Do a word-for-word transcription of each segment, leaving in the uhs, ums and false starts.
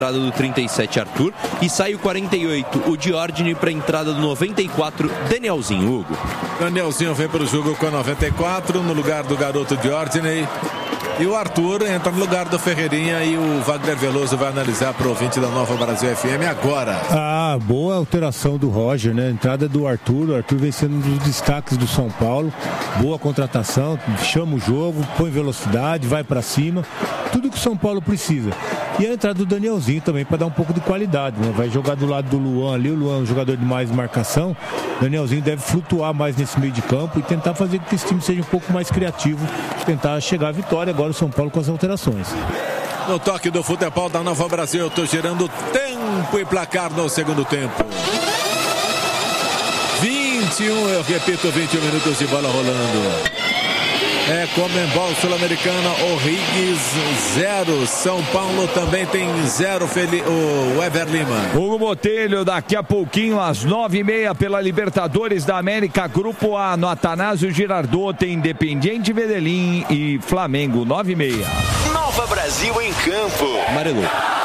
do trinta e sete, Arthur, e sai o quarenta e oito, o Diordine, para a entrada do noventa e quatro, Danielzinho. Hugo. Danielzinho vem para o jogo com a noventa e quatro, no lugar do garoto Diordine. E o Arthur entra no lugar do Ferreirinha e o Wagner Veloso vai analisar para o ouvinte da Nova Brasil F M agora. Ah, boa alteração do Roger, né? Entrada do Arthur, o Arthur vem sendo um dos destaques do São Paulo. Boa contratação, chama o jogo, põe velocidade, vai para cima. Tudo que o São Paulo precisa. E a entrada do Danielzinho também para dar um pouco de qualidade, né? Vai jogar do lado do Luan ali, o Luan é um jogador de mais marcação. O Danielzinho deve flutuar mais nesse meio de campo e tentar fazer com que esse time seja um pouco mais criativo, tentar chegar à vitória agora o São Paulo com as alterações. No toque do futebol da Nova Brasil, eu estou gerando tempo e placar no segundo tempo. vinte e um, eu repito, vinte e um minutos de bola rolando. É Comembol Sul-Americana, O'Higgins zero, São Paulo também tem zero, Feli... o Ever Lima. Hugo Botelho, daqui a pouquinho às nove e meia pela Libertadores da América, Grupo A, no Atanásio Girardot, tem Independiente Medellín e Flamengo, nove e meia. Nova Brasil em campo. Amarelo.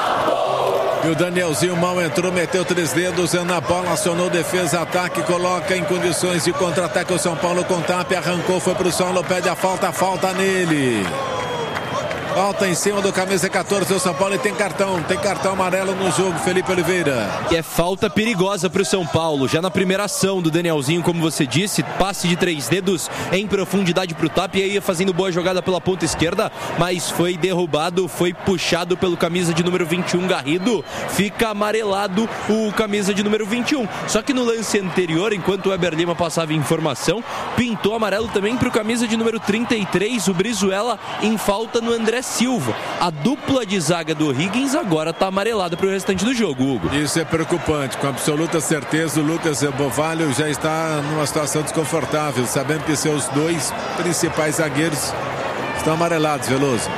E o Danielzinho mal entrou, meteu três dedos na bola, acionou defesa, ataque, coloca em condições de contra-ataque o São Paulo com tap, arrancou, foi pro solo, pede a falta, falta nele. Falta em cima do camisa quatorze do São Paulo e tem cartão, tem cartão amarelo no jogo, Felipe Oliveira. E é falta perigosa para o São Paulo, já na primeira ação do Danielzinho, como você disse, passe de três dedos em profundidade para o tap, e aí ia fazendo boa jogada pela ponta esquerda, mas foi derrubado, foi puxado pelo camisa de número vinte e um, Garrido, fica amarelado o camisa de número vinte e um. Só que no lance anterior, enquanto o Eber Lima passava informação, pintou amarelo também para o camisa de número trinta e três, o Brizuela, em falta no André Silva. A dupla de zaga do Higgins agora está amarelada para o restante do jogo, Hugo. Isso é preocupante, com absoluta certeza o Lucas Bovalho já está numa situação desconfortável, sabendo que seus dois principais zagueiros estão amarelados, Veloso.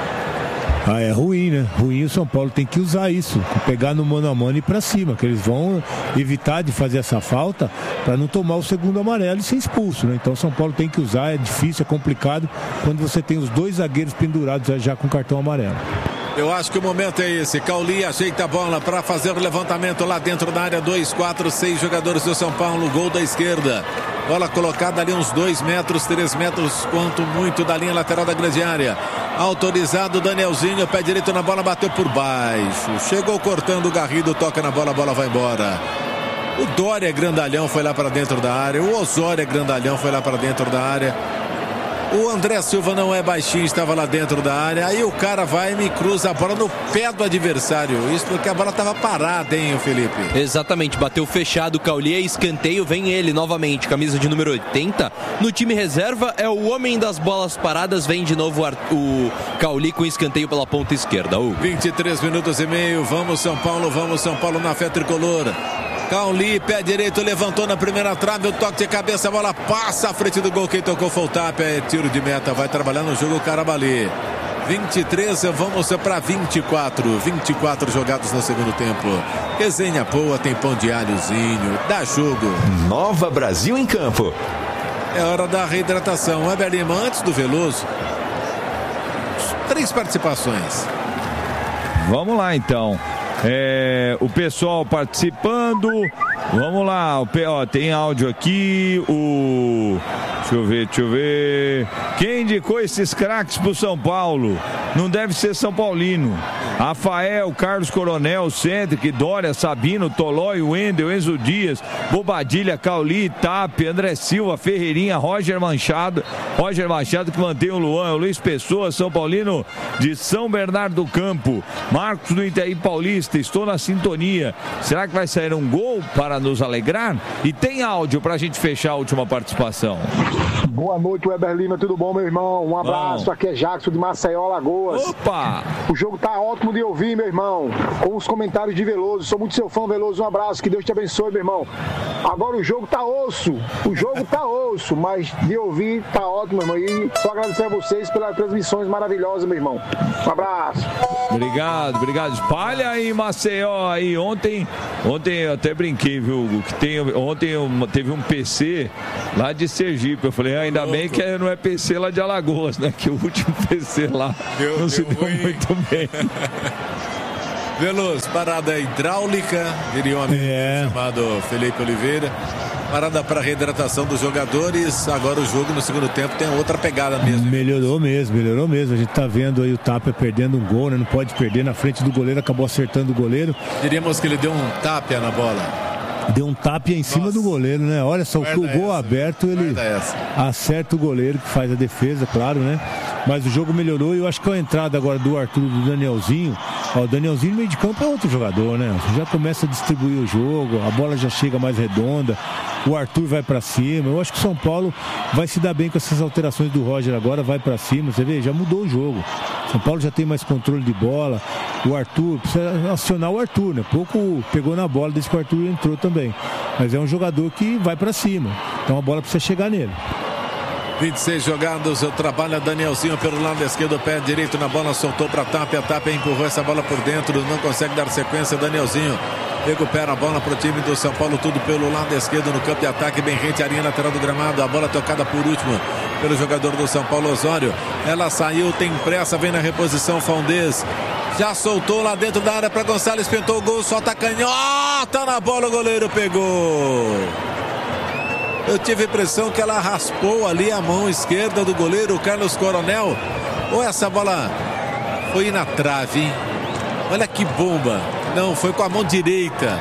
Ah, é ruim, né? Ruim, o São Paulo tem que usar isso, pegar no mano a mano e ir pra cima, que eles vão evitar de fazer essa falta para não tomar o segundo amarelo e ser expulso, né? Então o São Paulo tem que usar, é difícil, é complicado quando você tem os dois zagueiros pendurados já, já com cartão amarelo. Eu acho que o momento é esse. Cauli ajeita a bola para fazer o levantamento lá dentro da área. Dois, quatro, seis jogadores do São Paulo. Gol da esquerda. Bola colocada ali uns dois metros, três metros, quanto muito da linha lateral da grande área. Autorizado Danielzinho, pé direito na bola, bateu por baixo. Chegou cortando o Garrido, toca na bola, a bola vai embora. O Dória grandalhão foi lá para dentro da área. O Osório grandalhão foi lá para dentro da área. O André Silva não é baixinho, estava lá dentro da área. Aí o cara vai e me cruza a bola no pé do adversário. Isso porque a bola estava parada, hein, Felipe? Exatamente, bateu fechado o Cauli, escanteio, vem ele novamente, camisa de número oitenta. No time reserva é o homem das bolas paradas, vem de novo o Cauli com escanteio pela ponta esquerda. Hugo. vinte e três minutos e meio, vamos São Paulo, vamos São Paulo na fé tricolor. Cauli, pé direito, levantou na primeira trave, o toque de cabeça, a bola passa à frente do gol, quem tocou foi o tap, é tiro de meta, vai trabalhar no jogo o Carabali. vinte e três, vamos para vinte e quatro, vinte e quatro jogados no segundo tempo. Resenha boa, tem pão de alhozinho, dá jogo. Nova Brasil em campo. É hora da reidratação. Eber Lima, antes do Veloso, três participações. Vamos lá então. É, o pessoal participando. Vamos lá, o, ó, tem áudio aqui. O deixa eu ver, deixa eu ver. Quem indicou esses craques pro São Paulo? Não deve ser São Paulino. Rafael, Carlos Coronel, Cedric, Dória, Sabino, Tolói, Wendel, Enzo Dias, Bobadilha, Cauli, Tap, André Silva, Ferreirinha, Roger Machado, Roger Machado que mantém o Luan, o Luiz Pessoa, São Paulino de São Bernardo do Campo, Marcos do Itaí Paulista, estou na sintonia. Será que vai sair um gol para nos alegrar? E tem áudio para a gente fechar a última participação. Boa noite, Eber Lima, tudo bom, meu irmão? Um abraço, bom. Aqui é Jackson de Maceió, Alagoas. Opa! O jogo tá ótimo de ouvir, meu irmão, com os comentários de Veloso, sou muito seu fã, Veloso, um abraço, que Deus te abençoe, meu irmão. Agora o jogo tá osso, o jogo tá osso, mas de ouvir tá ótimo, meu irmão, e só agradecer a vocês pelas transmissões maravilhosas, meu irmão. Um abraço. Obrigado, obrigado. Espalha aí, Maceió, aí, ontem, ontem eu até brinquei, viu, Hugo, que tem, ontem eu, teve um P C lá de Sergipe, eu falei, ah, ainda bem que não é P C lá de Alagoas, né, que o último P C lá deu, não se deu deu ruim. muito bem. Veloso, parada hidráulica, diria um amigo é. chamado Felipe Oliveira. Parada para reidratação dos jogadores. Agora o jogo no segundo tempo tem outra pegada mesmo. Melhorou mesmo, melhorou mesmo. A gente tá vendo aí o Tapia perdendo um gol, né? Não pode perder na frente do goleiro, acabou acertando o goleiro. Diríamos que ele deu um Tapia na bola. Deu um tapia em cima Nossa. do goleiro, né? Olha só, o gol essa. aberto, ele acerta o goleiro que faz a defesa, claro, né? Mas o jogo melhorou e eu acho que a entrada agora do Arthur do Danielzinho, ó, o Danielzinho no meio de campo é outro jogador, né? Já começa a distribuir o jogo, a bola já chega mais redonda, o Arthur vai pra cima. Eu acho que o São Paulo vai se dar bem com essas alterações do Roger agora, vai pra cima, você vê, já mudou o jogo. São Paulo já tem mais controle de bola. O Arthur, precisa acionar o Arthur, né? Pouco pegou na bola desde que o Arthur entrou também. Mas é um jogador que vai pra cima. Então a bola precisa chegar nele. vinte e seis jogados, trabalha Danielzinho pelo lado esquerdo, pé direito na bola, soltou para Tapia, Tapia empurrou essa bola por dentro, não consegue dar sequência, Danielzinho recupera a bola para o time do São Paulo, tudo pelo lado esquerdo no campo de ataque, bem rente, arinha lateral do gramado, a bola tocada por último pelo jogador do São Paulo, Osório, ela saiu, tem pressa, vem na reposição, Faldez, já soltou lá dentro da área para Gonçalves, pintou o gol, solta a canhota na bola, o goleiro pegou. Eu tive a impressão que ela raspou ali a mão esquerda do goleiro Carlos Coronel. Ou essa bola foi na trave, hein? Olha que bomba. Não, foi com a mão direita.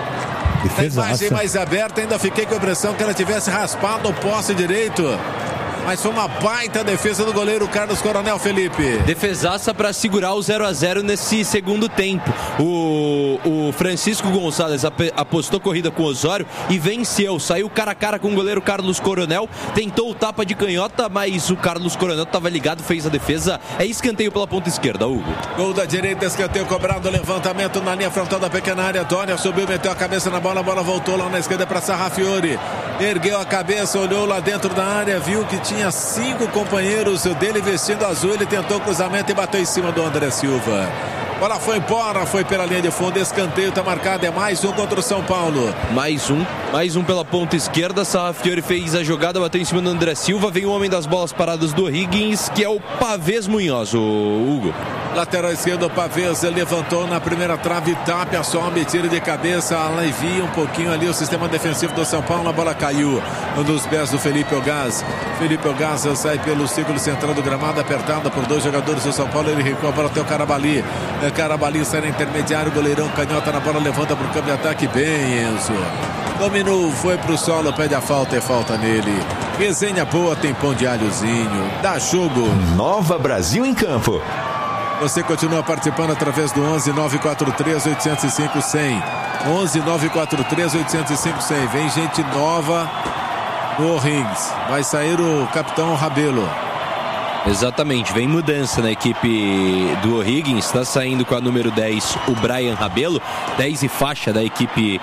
A imagem mais aberta, ainda fiquei com a impressão que ela tivesse raspado o poste direito. Mas foi uma baita defesa do goleiro Carlos Coronel, Felipe. Defesaça para segurar o zero a zero nesse segundo tempo. O, o Francisco Gonçalves ap- apostou corrida com o Osório e venceu. Saiu cara a cara com o goleiro Carlos Coronel. Tentou o tapa de canhota, mas o Carlos Coronel estava ligado, fez a defesa. É escanteio pela ponta esquerda, Hugo. Gol da direita, escanteio cobrado, levantamento na linha frontal da pequena área. Dória subiu, meteu a cabeça na bola, a bola voltou lá na esquerda para Sarrafiori. Ergueu a cabeça, olhou lá dentro da área, viu que tinha cinco companheiros dele vestindo azul, ele tentou o cruzamento e bateu em cima do André Silva. Bola foi embora, foi pela linha de fundo, escanteio está marcado, é mais um contra o São Paulo. Mais um, mais um pela ponta esquerda, Sarrafiori fez a jogada, bateu em cima do André Silva, vem o homem das bolas paradas do Higgins, que é o Pavês Munhoz, o Hugo. Lateral esquerdo, Pavês levantou na primeira trave, Tapia sobe, tira de cabeça, alivia um pouquinho ali o sistema defensivo do São Paulo, a bola caiu nos pés do Felipe Ogaz. Felipe Ogaz sai pelo círculo central do gramado, apertada por dois jogadores do São Paulo, ele recua a bola até o Carabali. Carabali sai na intermediário, goleirão canhota na bola, levanta para o campo de ataque, bem, Enzo. Dominou, foi pro solo, pede a falta, é falta nele. Resenha boa, tem pão de alhozinho, dá jogo. Nova Brasil em campo. Você continua participando através do onze nove quatro três oito zero cinco cem. onze nove quatro três oito zero cinco cem. Vem gente nova no Rings. Vai sair o capitão Rabelo. Exatamente, vem mudança na equipe do O'Higgins, está saindo com a número dez o Brian Rabelo, dez e faixa da equipe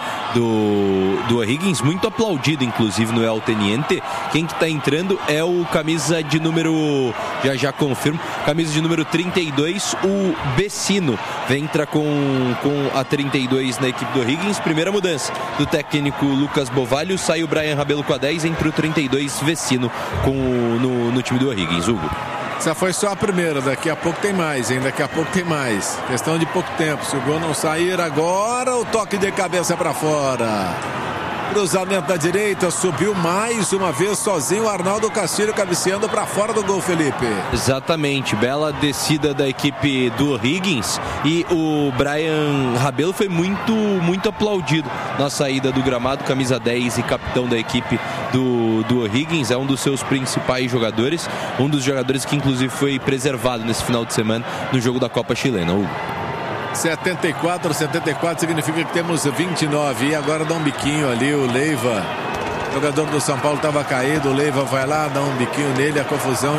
do, do O'Higgins, muito aplaudido inclusive no El Teniente. Quem que está entrando é o camisa de número, já já confirmo, camisa de número trinta e dois, o Vecino, entra com, com a trinta e dois na equipe do O'Higgins. Primeira mudança do técnico Lucas Bovalho, sai o Brian Rabelo com a dez, entra o trinta e dois Vecino com, no, no time do O'Higgins, Hugo. Essa foi só a primeira, daqui a pouco tem mais, hein? Daqui a pouco tem mais. Questão de pouco tempo. Se o gol não sair agora, o toque de cabeça para fora. Cruzamento da direita, subiu mais uma vez sozinho o Arnaldo Castilho cabeceando para fora do gol, Felipe. Exatamente, bela descida da equipe do Higgins e o Brian Rabelo foi muito, muito aplaudido na saída do gramado, camisa dez e capitão da equipe do, do Higgins, é um dos seus principais jogadores, um dos jogadores que inclusive foi preservado nesse final de semana no jogo da Copa Chilena, Hugo. setenta e quatro, setenta e quatro significa que temos vinte e nove. E agora dá um biquinho ali o Leiva. O jogador do São Paulo estava caído. O Leiva vai lá, dá um biquinho nele. A confusão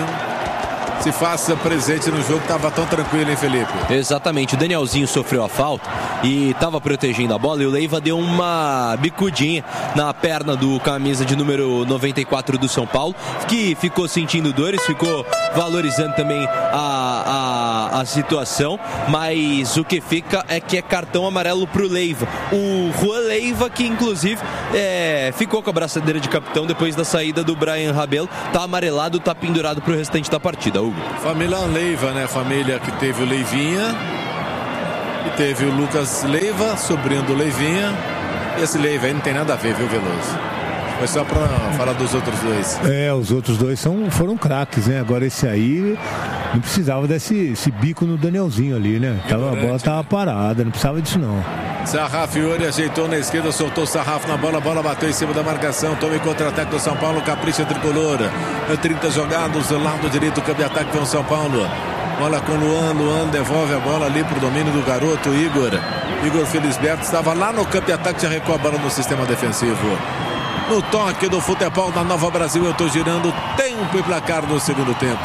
se faça presente no jogo. Estava tão tranquilo, hein, Felipe? Exatamente. O Danielzinho sofreu a falta e estava protegendo a bola. E o Leiva deu uma bicudinha na perna do camisa de número noventa e quatro do São Paulo, que ficou sentindo dores, ficou valorizando também a, a, a situação, mas o que fica é que é cartão amarelo pro Leiva. O Juan Leiva, que inclusive é, ficou com a braçadeira de capitão depois da saída do Brian Rabelo, tá amarelado, tá pendurado pro restante da partida, Hugo. Família Leiva, né? Família que teve o Leivinha E teve o Lucas Leiva, sobrinho do Leivinha. Esse Leiva aí não tem nada a ver, viu, Veloso? Foi só pra falar dos outros dois. É, os outros dois são, foram craques, né? Agora esse aí não precisava desse esse bico no Danielzinho ali, né? Tava, a bola tava parada, não precisava disso não. Sarrafo Yuri ajeitou na esquerda, soltou o Sarrafo na bola, a bola bateu em cima da marcação, tome contra-ataque do São Paulo, capricha tricolor. trinta jogados do lado direito, o campo de ataque com o São Paulo. Bola com o Luan, Luan devolve a bola ali pro domínio do garoto Igor. Igor Felisberto estava lá no campo de ataque, já recuou a bola no sistema defensivo. No toque do futebol da Nova Brasil, eu tô girando tempo e placar no segundo tempo.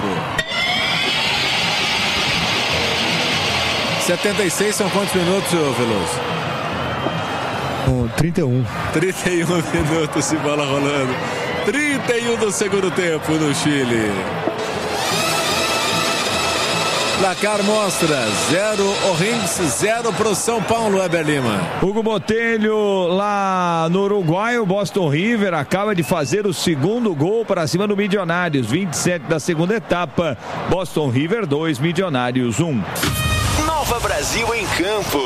setenta e seis são quantos minutos, Veloso? Com trinta e um. trinta e um minutos de bola rolando. trinta e um do segundo tempo no Chile. Placar mostra zero O'Higgins, zero pro São Paulo, Weber Lima. Hugo Botelho, lá no Uruguai, o Boston River acaba de fazer o segundo gol para cima do Milionários. vinte e sete da segunda etapa. Boston River dois, Milionários um. Nova Brasil em campo.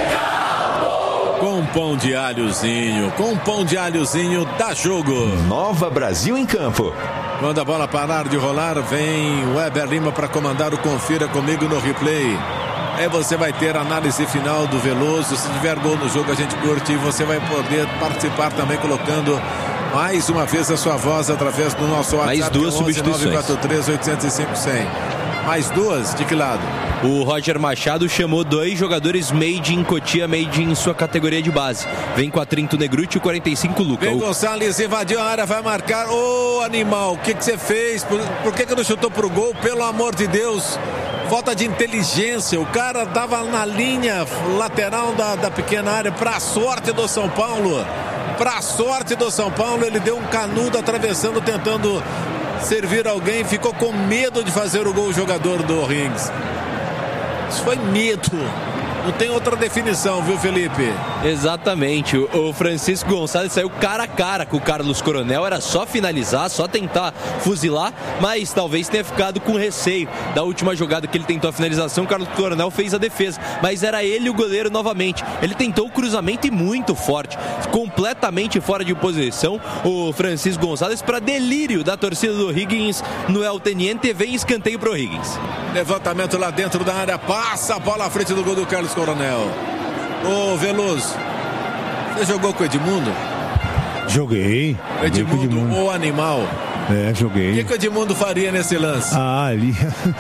Com pão de alhozinho, com pão de alhozinho dá jogo. Nova Brasil em campo. Quando a bola parar de rolar, vem o Weber Lima para comandar o Confira Comigo no replay. Aí você vai ter a análise final do Veloso. Se tiver gol no jogo, a gente curte. E você vai poder participar também colocando mais uma vez a sua voz através do nosso WhatsApp. Mais duas substituições. nove quatro três, oito zero cinco, cem. Mais duas? De que lado? O Roger Machado chamou dois jogadores made in Cotia, made in sua categoria de base. Vem com a trinta Negruti e o quarenta e cinco Luca. Vem o... Gonçalves, invadiu a área, vai marcar. Ô, oh, animal, o que que você fez? Por, por que que não chutou pro gol? Pelo amor de Deus. Falta de inteligência. O cara tava na linha lateral da, da pequena área. Pra sorte do São Paulo. Pra sorte do São Paulo, ele deu um canudo atravessando, tentando servir alguém. Ficou com medo de fazer o gol o jogador do O'Higgins. Isso foi medo. Não tem outra definição, viu, Felipe? Exatamente. O, o Francisco Gonçalves saiu cara a cara com o Carlos Coronel. Era só finalizar, só tentar fuzilar, mas talvez tenha ficado com receio da última jogada que ele tentou a finalização. O Carlos Coronel fez a defesa, mas era ele o goleiro novamente. Ele tentou o cruzamento e muito forte, completamente fora de posição. O Francisco Gonçalves, para delírio da torcida do Higgins no El Teniente, vem escanteio pro Higgins. Levantamento lá dentro da área, passa a bola à frente do gol do Carlos Coronel. Ô, Veloso, você jogou com o Edmundo? Joguei. Edmundo, Edmundo, o animal. É, joguei. O que, que o Edmundo faria nesse lance? Ah, ali...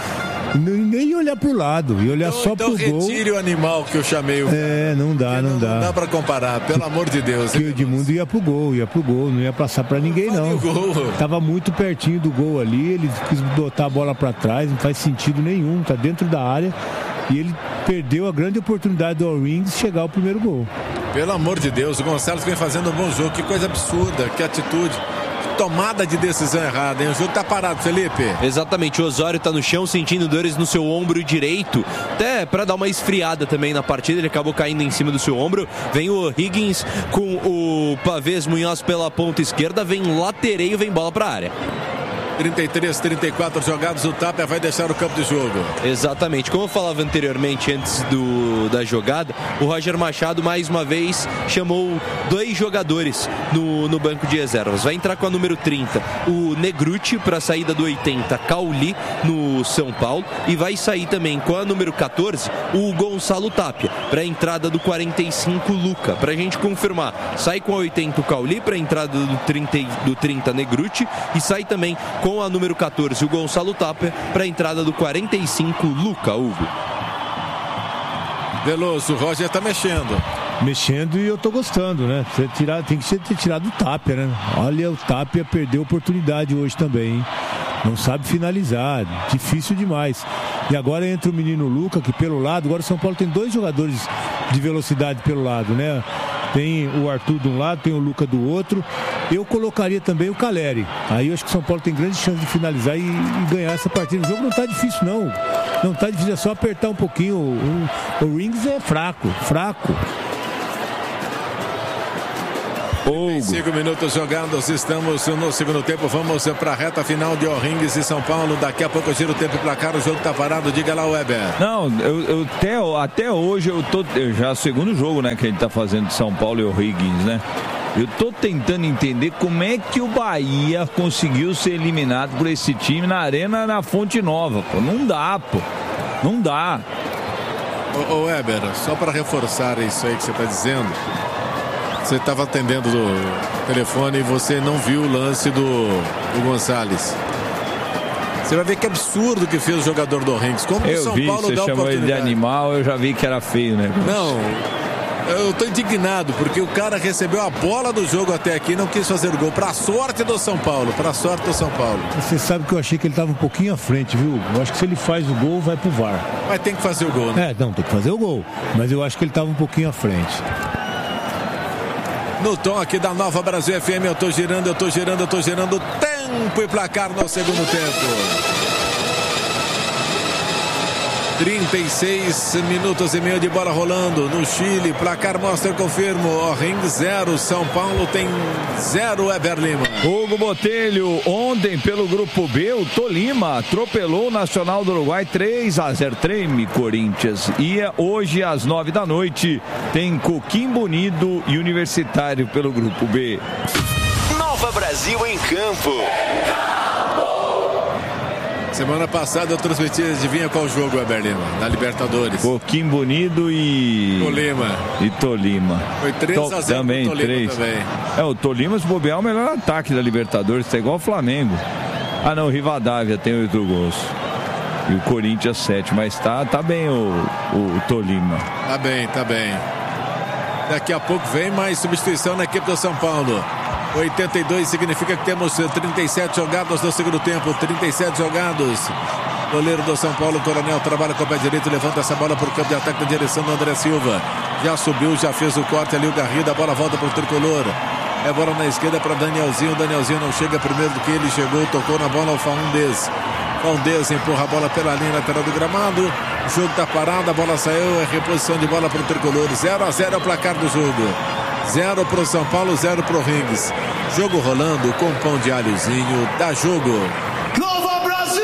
Nem olhar pro lado, e olhar então, só então pro gol. Retire o animal que eu chamei. O é, não dá, não, não dá. Não dá pra comparar, pelo amor de Deus. Porque o Edmundo ia pro gol, ia pro gol, não ia passar pra ninguém, não. Gol. Tava muito pertinho do gol ali, ele quis botar a bola pra trás, não faz sentido nenhum, tá dentro da área. E ele perdeu a grande oportunidade do O'Higgins de chegar ao primeiro gol. Pelo amor de Deus, o Gonçalves vem fazendo um bom jogo, que coisa absurda, que atitude. Tomada de decisão errada, hein? O jogo tá parado, Felipe. Exatamente, o Osório tá no chão sentindo dores no seu ombro direito, até para dar uma esfriada também na partida, ele acabou caindo em cima do seu ombro. Vem o Higgins com o Pavês Munhoz pela ponta esquerda, vem latereio, vem bola pra área. trinta e três, trinta e quatro jogados, o Tapia vai deixar o campo de jogo. Exatamente, como eu falava anteriormente antes do, da jogada, o Roger Machado mais uma vez chamou dois jogadores no, no banco de reservas. Vai entrar com a número trinta o Negruti para a saída do oitenta, Cauli no São Paulo, e vai sair também com a número quatorze o Gonçalo Tapia para a entrada do quarenta e cinco Luca. Para a gente confirmar, sai com a oitenta o Cauli para a entrada do trinta, do trinta Negruti, e sai também com a número quatorze o Gonçalo Tapia para a entrada do quarenta e cinco Luca. Hugo Veloso, o Roger tá mexendo. Mexendo e eu tô gostando, né? Você tirar, tem que ter tirado o Tapia, né? Olha, o Tapia perdeu a oportunidade hoje também, hein? Não sabe finalizar, difícil demais. E agora entra o menino Luca, que pelo lado, agora o São Paulo tem dois jogadores de velocidade pelo lado, né? Tem o Arthur de um lado, tem o Luca do outro. Eu colocaria também o Caleri. Aí eu acho que o São Paulo tem grande chance de finalizar e, e ganhar essa partida. O jogo não tá difícil, não. Não tá difícil, é só apertar um pouquinho. O, o, o Rings é fraco, fraco. Cinco minutos jogados, estamos no segundo tempo, vamos para a reta final de O'Rings e São Paulo. Daqui a pouco eu giro o tempo e placar, o jogo está parado, diga lá, Weber. Não, eu, eu até, até hoje eu tô, eu já é o segundo jogo, né, que a gente está fazendo de São Paulo e O'Rings, né? Eu tô tentando entender como é que o Bahia conseguiu ser eliminado por esse time na Arena na Fonte Nova, pô. Não dá, pô. Não dá. Ô, ô Weber, só para reforçar isso aí que você está dizendo, você estava atendendo o telefone e você não viu o lance do, do Gonçalves. Você vai ver que absurdo que fez o jogador do O'Rings. Como eu o São vi, Paulo você dá chamou ele de animal, eu já vi que era feio, né? Não, eu tô indignado porque o cara recebeu a bola do jogo até aqui e não quis fazer gol. Pra sorte do São Paulo, pra sorte do São Paulo. Você sabe que eu achei que ele tava um pouquinho à frente, viu? Eu acho que se ele faz o gol, vai pro V A R. Mas tem que fazer o gol, né? É, não, tem que fazer o gol. Mas eu acho que ele tava um pouquinho à frente. No tom aqui da Nova Brasil F M, eu tô girando, eu tô girando, eu tô girando. Tempo e placar no segundo tempo. trinta e seis minutos e meio de bola rolando no Chile. Placar mostra, eu confirmo. O'Rings zero, São Paulo tem zero, Weber Lima. Hugo Botelho, ontem pelo grupo B, o Tolima atropelou o Nacional do Uruguai três a zero. Treme Corinthians. E hoje às nove da noite tem Coquimbo Unido e Universitário pelo grupo B. Nova Brasil em campo. Semana passada eu transmiti, adivinha qual jogo, Weber Lima? Na Libertadores. Coquimbo Unido e... Tolima. E Tolima. Foi três a zero também, pro Tolima três. também. É, o Tolima, se bobear, é o melhor ataque da Libertadores. Tá igual o Flamengo. Ah, não, o Rivadavia tem oito gols. E o Corinthians sete. Mas tá, tá bem o, o Tolima. Tá bem, tá bem. Daqui a pouco vem mais substituição na equipe do São Paulo. oitenta e dois significa que temos trinta e sete jogados no segundo tempo. trinta e sete jogados. Goleiro do São Paulo, Coronel, trabalha com o pé direito, levanta essa bola para o campo de ataque na direção do André Silva. Já subiu, já fez o corte ali, o Garrido, a bola volta para o tricolor. É bola na esquerda para Danielzinho. Danielzinho não chega primeiro do que ele chegou, tocou na bola ao Faundez. Faundez empurra a bola pela linha lateral do gramado. O jogo está parado, a bola saiu, é reposição de bola para o tricolor. zero a zero é o placar do jogo. Zero pro São Paulo, zero pro O'Rings. Jogo rolando com pão de alhozinho. Dá jogo. Nova Brasil!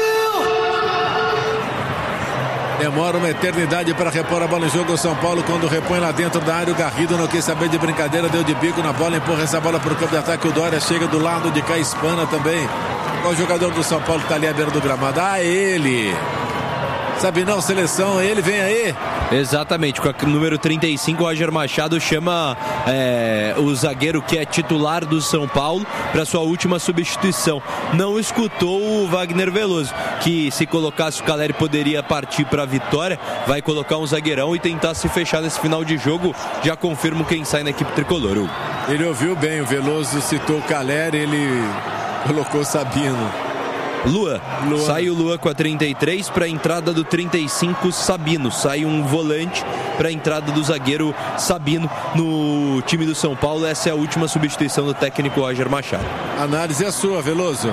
Demora uma eternidade para repor a bola em jogo. O São Paulo, quando repõe lá dentro da área, o Garrido não quis saber de brincadeira, deu de bico na bola, empurra essa bola para o campo de ataque. O Dória chega do lado de cá, espana também. Qual jogador do São Paulo que está ali à beira do gramado? Ah, ele! Sabe não, seleção, ele vem aí. Exatamente, com o número trinta e cinco, o Roger Machado chama é, o zagueiro que é titular do São Paulo para sua última substituição. Não escutou o Wagner Veloso, que se colocasse o Caleri poderia partir para a vitória, vai colocar um zagueirão e tentar se fechar nesse final de jogo. Já confirmo quem sai na equipe tricolor. Ele ouviu bem, o Veloso citou o Caleri, ele colocou Sabino. Lua. Lua. Sai o Lua com a trinta e três para a entrada do trinta e cinco, Sabino. Sai um volante para a entrada do zagueiro Sabino no time do São Paulo. Essa é a última substituição do técnico Roger Machado. A análise é sua, Veloso.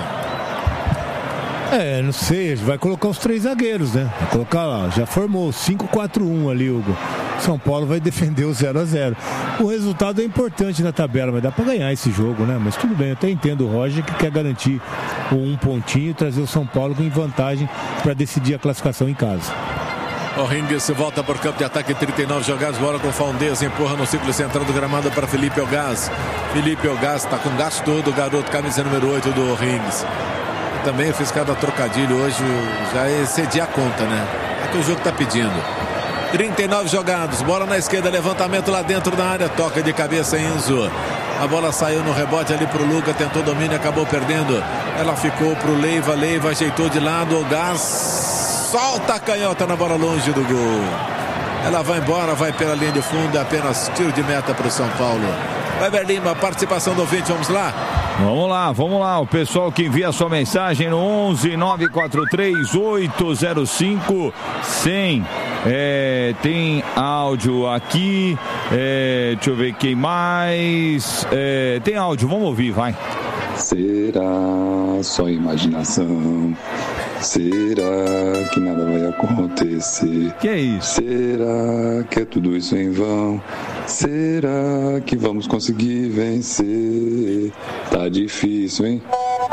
É, não sei, vai colocar os três zagueiros, né? Vai colocar lá, já formou cinco quatro um ali, Hugo. São Paulo vai defender o zero a zero. O resultado é importante na tabela, mas dá pra ganhar esse jogo, né? Mas tudo bem, eu até entendo o Roger que quer garantir o um pontinho e trazer o São Paulo em vantagem para decidir a classificação em casa. O'Rings volta para o campo de ataque, trinta e nove jogados, bola com o Faundez, empurra no círculo central do gramado para Felipe Elgaz. Felipe Elgaz está com o gás todo, o garoto, camisa número oito do O'Rings. Também eu fiz cada trocadilho hoje, já excedi a conta, né? É que o jogo está pedindo. trinta e nove jogados, bola na esquerda, levantamento lá dentro da área, toca de cabeça Enzo. A bola saiu no rebote ali pro Luca, tentou domínio, acabou perdendo. Ela ficou pro Leiva, Leiva ajeitou de lado, o Gás solta a canhota na bola longe do gol. Ela vai embora, vai pela linha de fundo, apenas tiro de meta pro São Paulo. Weber Lima, participação do ouvinte, vamos lá? Vamos lá, vamos lá. O pessoal que envia sua mensagem no onze nove quatro três oito zero cinco cem. É, tem áudio aqui. É, deixa eu ver quem mais. É, tem áudio, vamos ouvir, vai. Será só imaginação? Será que nada vai acontecer? Que é isso? Será que é tudo isso em vão? Será que vamos conseguir vencer? Tá difícil, hein?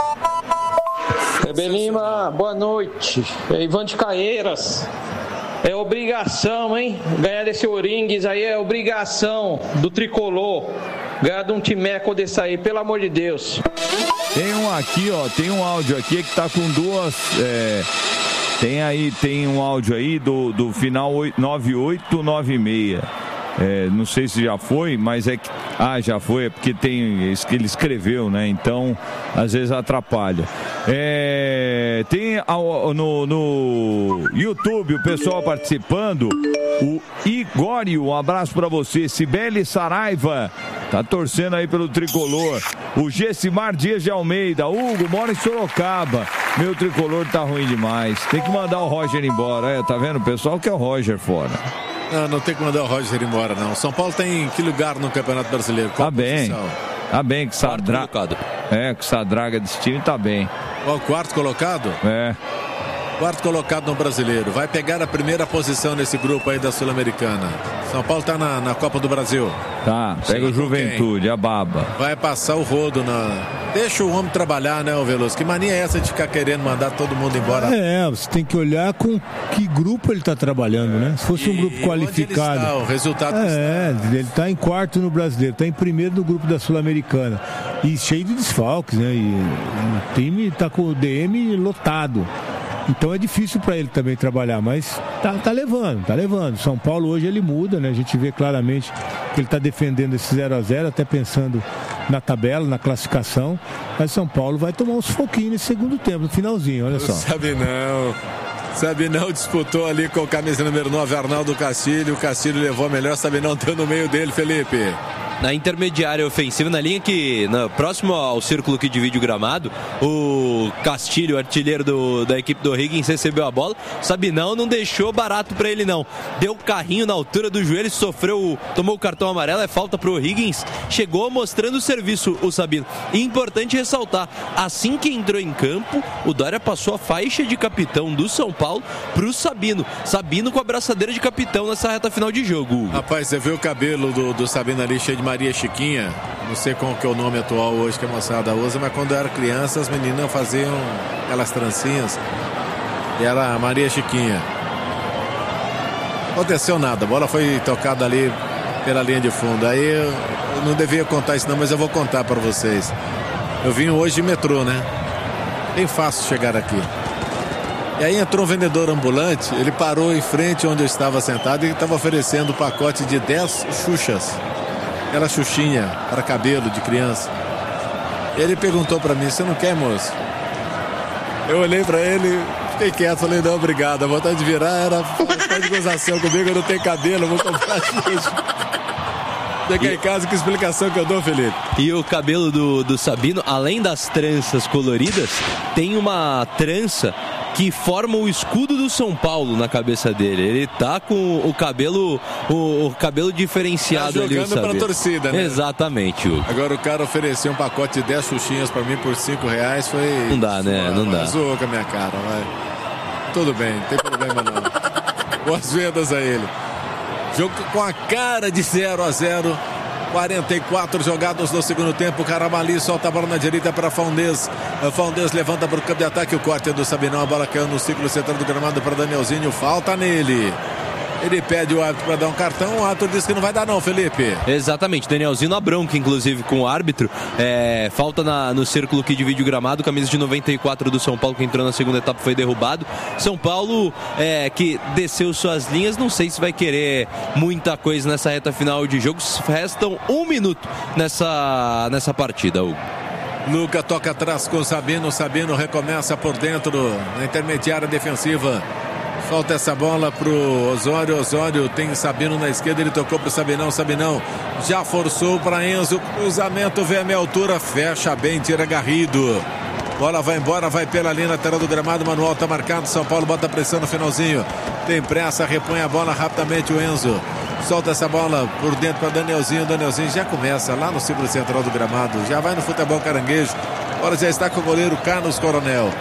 Bebê Lima, boa noite. É Ivan de Caeiras. É obrigação, hein? Ganhar desse Oringues aí é obrigação do tricolor. Ganhar de um timeco desse aí, pelo amor de Deus. Tem um aqui, ó, tem um áudio aqui que tá com duas. É, tem aí, tem um áudio aí do, do final nove oito nove seis. É, não sei se já foi, mas é que. Ah, já foi, é porque tem. Ele escreveu, né? Então, às vezes atrapalha. É, tem no, no YouTube o pessoal participando. O Igório, um abraço pra você. Cibele Saraiva, tá torcendo aí pelo tricolor. O Gessimar Dias de Almeida. Hugo, mora em Sorocaba. Meu tricolor tá ruim demais. Tem que mandar o Roger embora. É, tá vendo? O pessoal quer o Roger fora. Não, não tem que mandar o Roger embora, não. São Paulo tem que lugar no Campeonato Brasileiro? Qual tá bem. Posição? Tá bem, que Sadraga. É, que Sadraga desse time tá bem. Ó, o quarto colocado? É. Quarto colocado no Brasileiro. Vai pegar a primeira posição nesse grupo aí da Sul-Americana. São Paulo tá na, na Copa do Brasil. Tá, pega o Juventude, a baba. Vai passar o rodo na... Deixa o homem trabalhar, né, o Veloso? Que mania é essa de ficar querendo mandar todo mundo embora? É, você tem que olhar com que grupo ele tá trabalhando, né? Se fosse e um grupo qualificado... Onde ele está, o resultado É, está. ele tá em quarto no Brasileiro, tá em primeiro no grupo da Sul-Americana. E cheio de desfalques, né? E o time tá com o D M lotado. Então é difícil para ele também trabalhar, mas tá, tá levando, tá levando. São Paulo hoje ele muda, né? A gente vê claramente que ele tá defendendo esse zero a zero, até pensando na tabela, na classificação. Mas São Paulo vai tomar uns foquinhos nesse segundo tempo, no finalzinho, olha só. Sabe não. Sabinão disputou ali com o camisa número nove, Arnaldo Castilho. O Castilho levou a melhor, Sabinão deu no meio dele, Felipe. Na intermediária ofensiva, na linha que, na, próximo ao círculo que divide o gramado, o Castilho, artilheiro do, da equipe do Higgins, recebeu a bola. Sabinão não deixou barato pra ele, não. Deu carrinho na altura do joelho, sofreu, tomou o cartão amarelo, é falta pro Higgins. Chegou mostrando o serviço, o Sabino. E importante ressaltar, assim que entrou em campo, o Dória passou a faixa de capitão do São Paulo pro Sabino. Sabino com a braçadeira de capitão nessa reta final de jogo. Rapaz, você viu o cabelo do, do Sabino ali cheio de Maria Chiquinha, não sei qual que é o nome atual hoje que a moçada usa, mas quando eu era criança as meninas faziam aquelas trancinhas e era Maria Chiquinha. Não aconteceu nada, a bola foi tocada ali pela linha de fundo. Aí eu não devia contar isso não, mas eu vou contar para vocês. Eu vim hoje de metrô, né? Bem fácil chegar aqui. E aí entrou um vendedor ambulante, ele parou em frente onde eu estava sentado e estava oferecendo um pacote de dez xuxas. Aquela xuxinha para cabelo de criança. Ele perguntou para mim, você não quer, moço? Eu olhei para ele, fiquei quieto, falei, não, obrigado. A vontade de virar era tá de gozação comigo, eu não tenho cabelo, eu vou comprar xuxa. Cheguei em casa, que explicação que eu dou, Felipe? E o cabelo do, do Sabino, além das tranças coloridas, tem uma trança que forma o escudo do São Paulo na cabeça dele. Ele tá com o cabelo o, o cabelo diferenciado tá ali. Jogando pra torcida, né? Exatamente, Hugo. Agora o cara ofereceu um pacote de dez xuxinhas pra mim por cinco reais, foi... Não dá, né? Não dá. Zoou com a minha cara, vai. Tudo bem, não tem problema não. Boas vendas a ele. Jogo com a cara de zero a zero. quarenta e quatro jogados no segundo tempo. Caramali solta a bola na direita para Faundez. Faundez levanta para o campo de ataque. O corte do Sabinão. A bola caiu no ciclo central do gramado para Danielzinho. Falta nele. Ele pede o árbitro para dar um cartão. O árbitro diz que não vai dar não, Felipe. Exatamente. Danielzinho na bronca, inclusive, com o árbitro. É, falta na, no círculo que divide o gramado. Camisa de noventa e quatro do São Paulo, que entrou na segunda etapa, foi derrubado. São Paulo, é, que desceu suas linhas. Não sei se vai querer muita coisa nessa reta final de jogo. Restam um minuto nessa, nessa partida, Hugo. Luca toca atrás com o Sabino. Sabino recomeça por dentro na intermediária defensiva. Falta essa bola pro Osório. Osório tem Sabino na esquerda. Ele tocou pro Sabinão. Sabinão já forçou para Enzo. Cruzamento vem a minha altura. Fecha bem, tira Garrido. Bola vai embora, vai pela linha lateral do gramado. Manuel tá marcado. São Paulo bota pressão no finalzinho. Tem pressa, repõe a bola rapidamente o Enzo. Solta essa bola por dentro para Danielzinho. Danielzinho já começa lá no círculo central do gramado. Já vai no futebol caranguejo. Agora já está com o goleiro Carlos Coronel.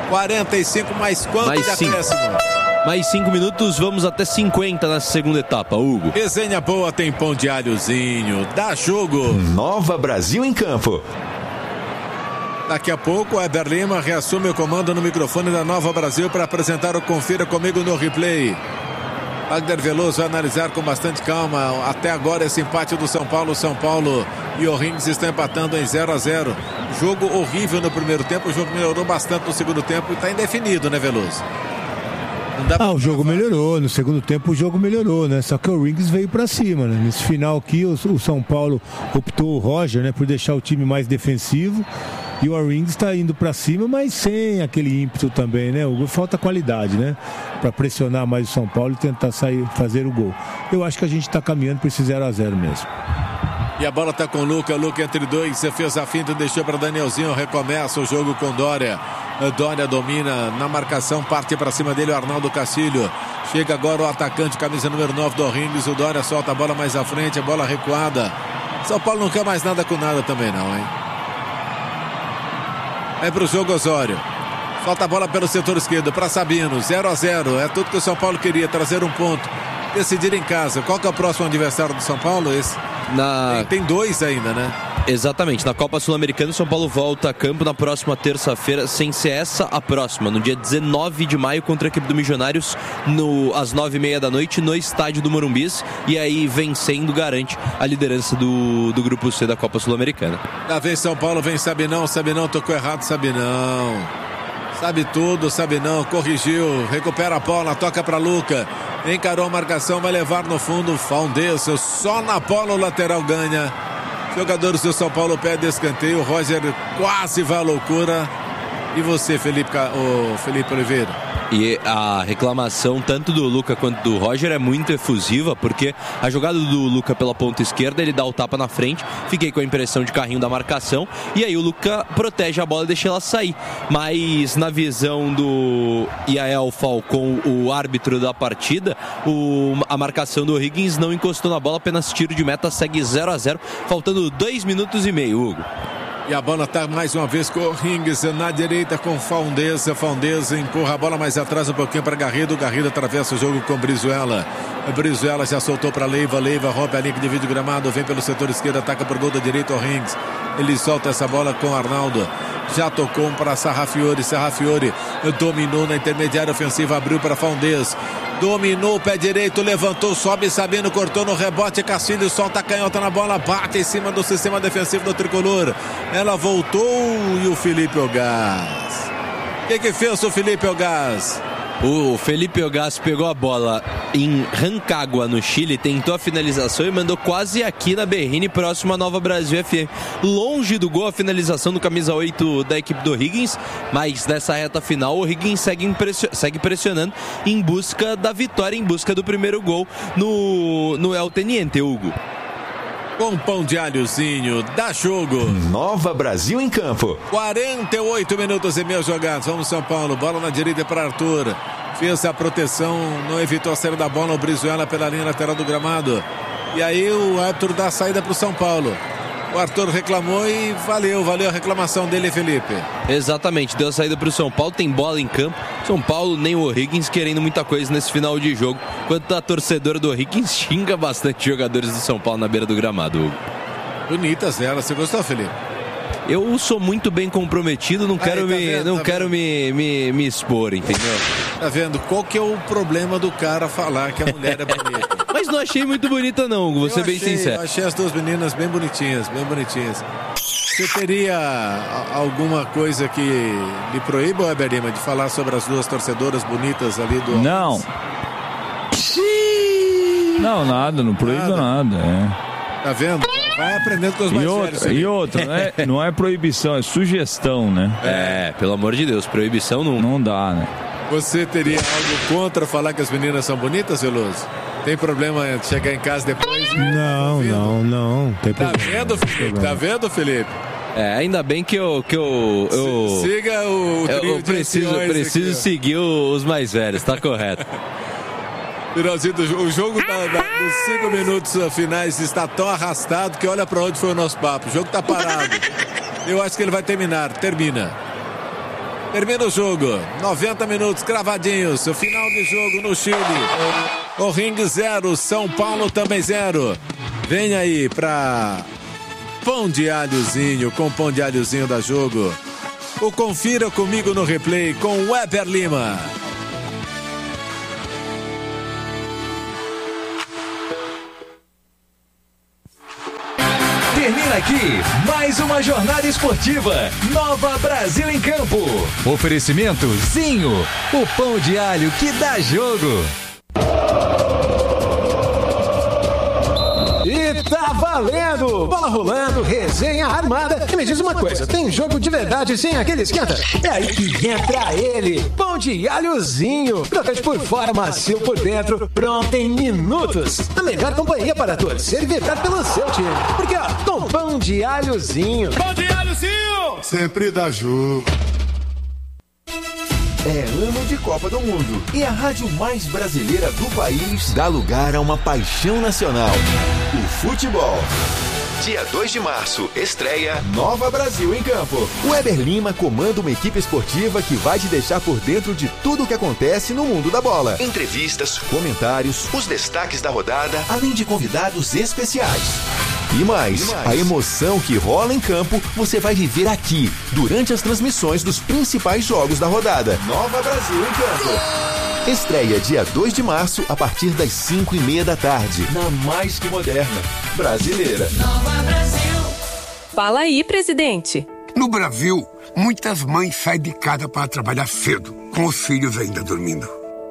quarenta e cinco mais quanto mais de acréscimo? Mais cinco minutos, vamos até cinquenta nessa segunda etapa, Hugo. Resenha boa, tem pão de alhozinho, dá jogo. Nova Brasil em campo. Daqui a pouco, o Heber Lima reassume o comando no microfone da Nova Brasil para apresentar o Confira Comigo no Replay. Wagner Veloso vai analisar com bastante calma. Até agora esse empate do São Paulo. São Paulo e o O'Higgins estão empatando em zero a zero. Jogo horrível no primeiro tempo. O jogo melhorou bastante no segundo tempo e está indefinido, né, Veloso? Ah, o jogo melhorou. No segundo tempo o jogo melhorou, né? Só que o O'Higgins veio para cima, né? Nesse final aqui o, o São Paulo optou, o Roger, né, por deixar o time mais defensivo. E o O'Higgins está indo para cima, mas sem aquele ímpeto também, né? Falta qualidade, né? Para pressionar mais o São Paulo e tentar sair, fazer o gol. Eu acho que a gente está caminhando para esse zero a zero mesmo. E a bola está com o Luca. Luca entre dois. Você fez a finta, deixou para Danielzinho. Recomeça o jogo com Dória. Dória domina na marcação, parte para cima dele o Arnaldo Castilho. Chega agora o atacante, camisa número nove do O'Higgins. O Dória solta a bola mais à frente, a bola recuada. São Paulo não quer mais nada com nada também não, hein? É pro jogo Osório. Falta a bola pelo setor esquerdo para Sabino. zero a zero. É tudo que o São Paulo queria, trazer um ponto. Decidir em casa. Qual que é o próximo adversário do São Paulo? Esse? Na... Tem, tem dois ainda, né? Exatamente. Na Copa Sul-Americana, o São Paulo volta a campo na próxima terça-feira, sem ser essa a próxima, no dia dezenove de maio, contra a equipe do Milionários, no, às nove e meia da noite, no estádio do Morumbis. E aí, vencendo, garante a liderança do, do Grupo C da Copa Sul-Americana. Da vez São Paulo, vem Sabinão. Sabinão tocou errado, Sabinão. Sabe tudo, Sabinão. Corrigiu, recupera a bola, toca para Luca. Encarou a marcação, vai levar no fundo. Faundês, só na bola o lateral ganha. Jogadores do São Paulo pedem escanteio. O Roger quase vai à loucura. E você, Felipe, o Felipe Oliveira? E a reclamação tanto do Luca quanto do Roger é muito efusiva, porque a jogada do Luca pela ponta esquerda, ele dá o tapa na frente, fiquei com a impressão de carrinho da marcação, e aí o Luca protege a bola e deixa ela sair. Mas na visão do Yael Falcon, o árbitro da partida, o, a marcação do O'Higgins não encostou na bola, apenas tiro de meta, segue zero a zero, faltando dois minutos e meio, Hugo. E a bola está mais uma vez com o O'Higgins na direita com Faundeza. Faundeza empurra a bola mais atrás um pouquinho para Garrido. Garrido atravessa o jogo com Brizuela. Brizuela já soltou para Leiva. Leiva rompe a linha que divide o gramado. Vem pelo setor esquerdo, ataca por gol da direita o O'Higgins. Ele solta essa bola com Arnaldo. Já tocou para Sarrafiori. Sarrafiori dominou na intermediária ofensiva. Abriu para Faundez. Dominou o pé direito, levantou, sobe Sabino, cortou no rebote, Castilho solta a canhota na bola, bate em cima do sistema defensivo do Tricolor. Ela voltou e o Felipe Ogás. O que que fez o Felipe Ogás? O Felipe Ogás pegou a bola em Rancagua, no Chile, tentou a finalização e mandou quase aqui na Berrini, próximo à Nova Brasil F M. Longe do gol a finalização do camisa oito da equipe do O'Higgins, mas nessa reta final o O'Higgins segue, impressio- segue pressionando em busca da vitória, em busca do primeiro gol no, no El Teniente, Hugo. Com pão de alhozinho, dá jogo. Nova Brasil em campo. quarenta e oito minutos e meio jogados. Vamos São Paulo, bola na direita para Arthur. Fez a proteção, não evitou a saída da bola. O Brizuela pela linha lateral do gramado. E aí o Arthur dá a saída para o São Paulo. O Arthur reclamou e valeu, valeu a reclamação dele, Felipe. Exatamente, deu a saída para o São Paulo, tem bola em campo. São Paulo nem o O'Higgins querendo muita coisa nesse final de jogo. Enquanto a torcedora do O'Higgins xinga bastante jogadores do São Paulo na beira do gramado, Hugo. Bonitas elas, você gostou, Felipe? Eu sou muito bem comprometido, não quero, Aí, tá me, vendo, não tá quero me, me, me expor, entendeu? Tá vendo? Qual que é o problema do cara falar que a mulher é bonita? Mas não achei muito bonita não, Hugo, vou ser bem achei, sincero. Eu achei as duas meninas bem bonitinhas, bem bonitinhas. Você teria a- alguma coisa que lhe proíba, Heber Lima, de falar sobre as duas torcedoras bonitas ali do... Não. Não, nada, não proíbe nada. nada é. Tá vendo? Vai aprendendo com os mais E velhos. outra, Felipe. e outra não, é, não é proibição, é sugestão, né? É, pelo amor de Deus, proibição não. Não dá, né? Você teria algo contra falar que as meninas são bonitas, Veloso? Tem problema em chegar em casa depois? Não, não, não. Tem Tá problema. vendo, Felipe? Tá vendo, Felipe? É, ainda bem que eu... Que eu, eu... Siga o, o Eu, trio eu de preciso, anciões preciso aqui, ó. seguir o- os mais velhos, tá correto. Finalzinho do jogo. O jogo tá, da- dos cinco minutos finais está tão arrastado que olha pra onde foi o nosso papo. O jogo tá parado. Eu acho que ele vai terminar. Termina. Termina o jogo, noventa minutos cravadinhos, o final de jogo no Chile. O Ringue zero, São Paulo também zero. Vem aí pra Pão de Alhozinho, com Pão de Alhozinho da Jogo. O Confira Comigo no Replay com Weber Lima. Termina aqui mais uma jornada esportiva. Nova Brasil em Campo. Oferecimento Zinho, o pão de alho que dá jogo. E tá valendo! Bola rolando, resenha armada. E me diz uma coisa, tem jogo de verdade sem aquele esquenta? É aí que entra ele, Pão de Alhozinho. Crocante por fora, macio por dentro, pronto em minutos. A melhor companhia para torcer e vibrar pelo seu time. Porque ó, com Pão de Alhozinho. Pão de Alhozinho! Sempre dá jogo. É ano de Copa do Mundo e a rádio mais brasileira do país dá lugar a uma paixão nacional: o futebol. Dia dois de março, estreia Nova Brasil em Campo. O Weber Lima comanda uma equipe esportiva que vai te deixar por dentro de tudo o que acontece no mundo da bola. Entrevistas, comentários, os destaques da rodada, além de convidados especiais. E mais, e mais, a emoção que rola em campo você vai viver aqui, durante as transmissões dos principais jogos da rodada. Nova Brasil em Campo. Estreia dia dois de março, a partir das cinco e meia da tarde, na mais que moderna brasileira. Nova Brasil. Fala aí, presidente. No Brasil, muitas mães saem de casa para trabalhar cedo, com os filhos ainda dormindo.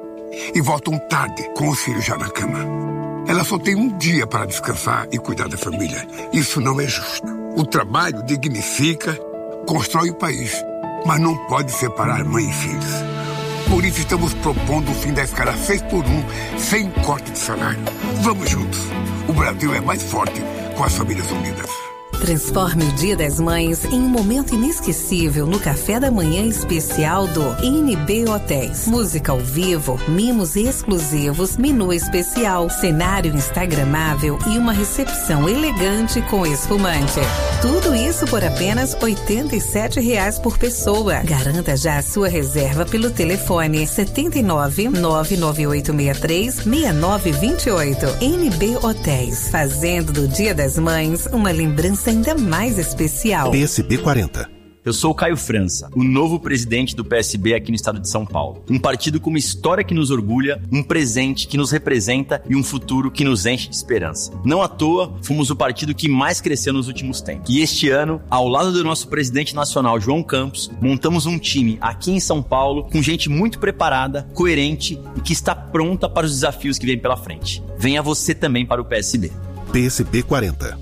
E voltam tarde, com os filhos já na cama. Ela só tem um dia para descansar e cuidar da família. Isso não é justo. O trabalho dignifica, constrói o país, mas não pode separar mãe e filhos. Por isso estamos propondo o fim da escala seis por um, sem corte de salário. Vamos juntos. O Brasil é mais forte com as famílias unidas. Transforme o Dia das Mães em um momento inesquecível no café da manhã especial do N B Hotéis. Música ao vivo, mimos exclusivos, menu especial, cenário instagramável e uma recepção elegante com espumante. Tudo isso por apenas oitenta e sete reais por pessoa. Garanta já a sua reserva pelo telefone sete nove, nove nove oito seis três, seis nove dois oito. N B Hotéis, fazendo do Dia das Mães uma lembrança ainda mais especial. P S B quarenta. Eu sou o Caio França, o novo presidente do P S B aqui no estado de São Paulo. Um partido com uma história que nos orgulha, um presente que nos representa e um futuro que nos enche de esperança. Não à toa, fomos o partido que mais cresceu nos últimos tempos. E este ano, ao lado do nosso presidente nacional, João Campos, montamos um time aqui em São Paulo com gente muito preparada, coerente e que está pronta para os desafios que vêm pela frente. Venha você também para o P S B. P S B quarenta.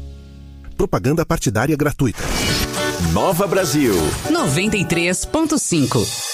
Propaganda partidária gratuita. Nova Brasil noventa e três ponto cinco.